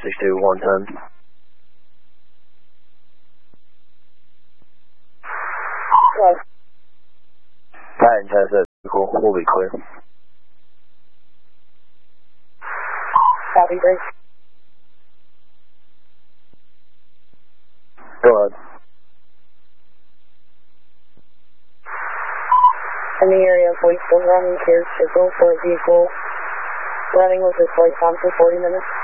962 110. Hello. Pat and Test, cool. We'll be clear. Copy, break. Go ahead. In the area of Waitsville, running clear, circle for a vehicle running with this light on for 40 minutes.